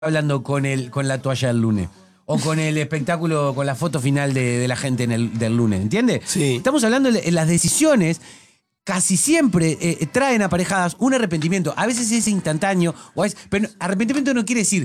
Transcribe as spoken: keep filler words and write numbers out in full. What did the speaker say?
hablando con el con la toalla del lunes. O con el espectáculo, con la foto final de, de la gente en el, del lunes, ¿entiendes? Sí. Estamos hablando de las decisiones. Casi siempre eh, traen aparejadas un arrepentimiento. A veces es instantáneo, o es, pero arrepentimiento no quiere decir